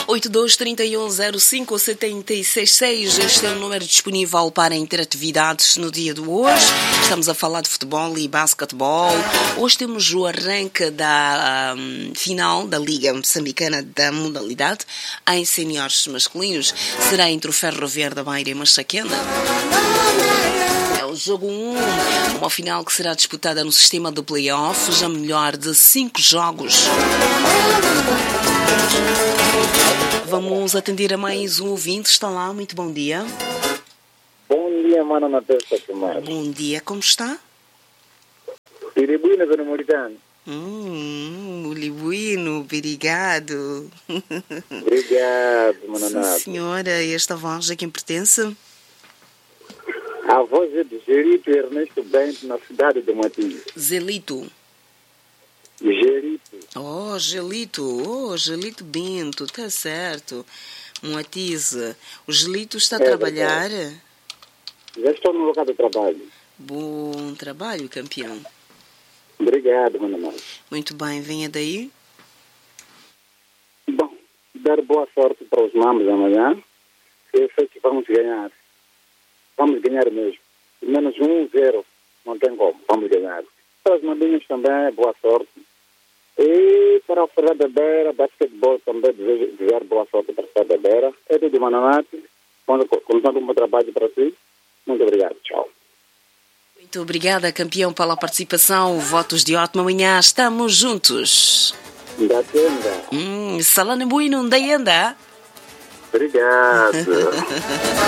82310576. Este é o número disponível para interatividades no dia de hoje. Estamos a falar de futebol e basquetebol. Hoje temos o arranque da final da Liga Moçambicana da modalidade em seniores masculinos. Será entre o Ferroviário da Beira e Machaquena. É o jogo 1, uma final que será disputada no sistema de playoffs, a melhor de 5 jogos. Vamos atender a mais um ouvinte. Está lá, muito bom dia. Bom dia, mano, na terça semana. Bom dia, como está? Iribuína, Dona Moritano. Libuino, obrigado. Obrigado, Mananato. Sim, senhora, esta voz a quem pertence? A voz é de Gerito Ernesto Bento, na cidade de Matinho. Zelito. Gerito. Gelito Bento, tá certo. Matiza. O Gelito está a trabalhar? Já estou no local de trabalho. Bom trabalho, campeão. Obrigado, Mananato. Muito bem, venha daí. Bom, dar boa sorte para os mamos amanhã. Eu sei que vamos ganhar. Vamos ganhar mesmo. Menos 1-0. Não tem como. Vamos ganhar. Para os mandinhos também, boa sorte. E para o Ferreira da Beira, basquetebol também, desejar boa sorte para o Ferreira da Beira. É tudo, Mananato. Contando um bom trabalho para si. Muito obrigado. Tchau. Muito obrigada, campeão, pela participação. Votos de ótima manhã. Estamos juntos. Da tenda. Salane Buino, da Enda. Obrigado.